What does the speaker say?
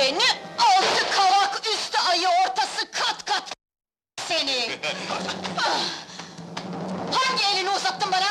Seni altı kavak üstü ayı ortası kat kat seni! Ah! Hangi elini uzattın bana?